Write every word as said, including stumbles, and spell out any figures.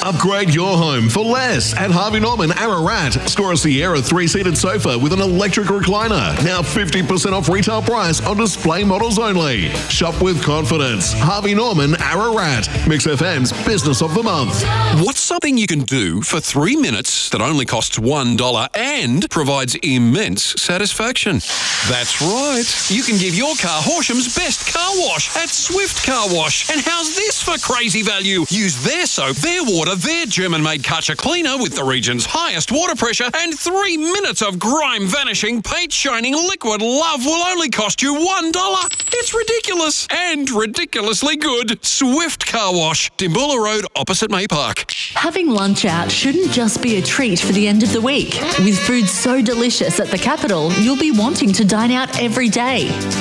Upgrade your home for less at Harvey Norman Ararat. Score a Sierra three-seated sofa with an electric recliner. Now fifty percent off retail price on display models only. Shop with confidence. Harvey Norman Ararat. Mix F M's Business of the Month. What's something you can do for three minutes that only costs one dollar and provides immense satisfaction? That's right. You can give your car Horsham's best car wash at Swift Car Wash. And how's this for crazy value? Use their soap, their water, their German-made Karcher cleaner with the region's highest water pressure, and three minutes of grime-vanishing, paint-shining liquid love will only cost you one dollar. It's ridiculous and ridiculously good. Swift Car Wash, Dimboola Road, opposite May Park. Having lunch out shouldn't just be a treat for the end of the week. With food so delicious at the capital, you'll be wanting to dine out every day.